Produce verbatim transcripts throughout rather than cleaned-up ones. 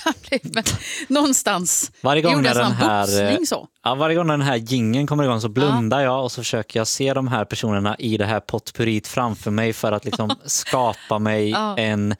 Men någonstans. Varje gång när den här boxning, så. Ja, varje gång den här jingeln kommer igång så blundar ja. jag och så försöker jag se de här personerna i det här potpurrit framför mig för att liksom skapa mig ja. en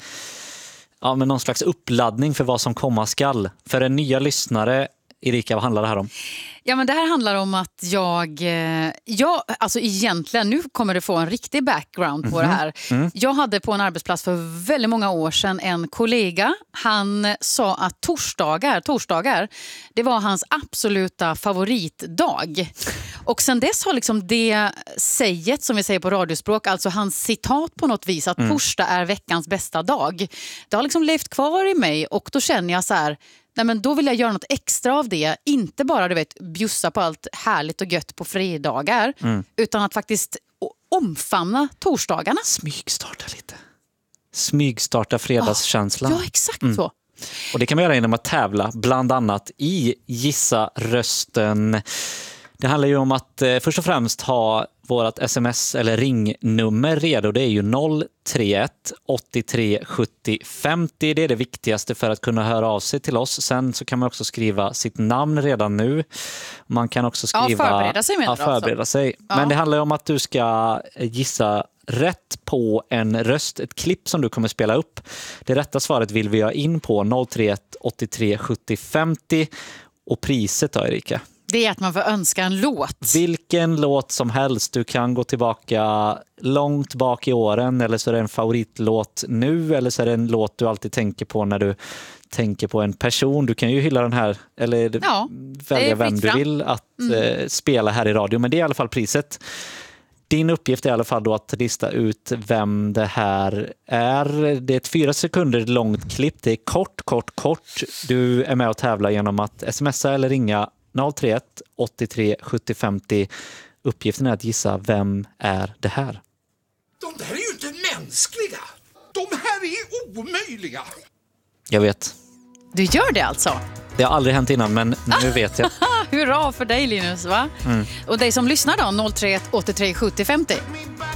ja, men någon slags uppladdning för vad som komma skall. För en nya lyssnare, Erika, vad handlar det här om? Ja, men det här handlar om att jag, jag alltså egentligen, nu kommer det få en riktig background på mm-hmm. det här. Mm. Jag hade på en arbetsplats för väldigt många år sedan en kollega. Han sa att torsdagar, torsdagar, det var hans absoluta favoritdag. Och sen dess har liksom det säget som vi säger på radiospråk, alltså hans citat på något vis, att mm. torsdag är veckans bästa dag. Det har liksom levt kvar i mig och då känner jag så här, nej, men då vill jag göra något extra av det. Inte bara, du vet, bjussa på allt härligt och gött på fredagar. Mm. Utan att faktiskt omfamna torsdagarna. Smygstarta lite. Smygstarta fredagskänslan. Ja, exakt mm. så. Och det kan man göra genom att tävla, bland annat i Gissa rösten. Det handlar ju om att eh, först och främst ha vårat sms eller ringnummer redo. Det är ju noll tre ett åtta tre sjuttio femtio. Det är det viktigaste för att kunna höra av sig till oss. Sen så kan man också skriva sitt namn redan nu. Man kan också skriva... Ja, förbereda sig menar ja, förbereda sig. Ja. Men det handlar ju om att du ska gissa rätt på en röst, ett klipp som du kommer spela upp. Det rätta svaret vill vi ha in på noll tre ett åtta tre sjuttio femtio. Och priset då, Erika? Det är att man får önska en låt. Vilken låt som helst. Du kan gå tillbaka långt bak i åren, eller så är det en favoritlåt nu, eller så är det en låt du alltid tänker på när du tänker på en person. Du kan ju hylla den här, eller ja, välja vem du vill att mm. eh, spela här i radio, men det är i alla fall priset. Din uppgift är i alla fall då att lista ut vem det här är. Det är ett fyra sekunder långt klipp. Det är kort, kort, kort. Du är med och tävlar genom att smsa eller ringa noll tre ett åtta tre sjuttio femtio. Uppgiften är att gissa vem är det här. De där är ju inte mänskliga. De här är omöjliga. Jag vet. Du gör det alltså? Det har aldrig hänt innan, men nu vet jag. Hurra för dig, Linus, va? Mm. Och dig som lyssnar då, noll tre ett åtta tre sjuttio femtio.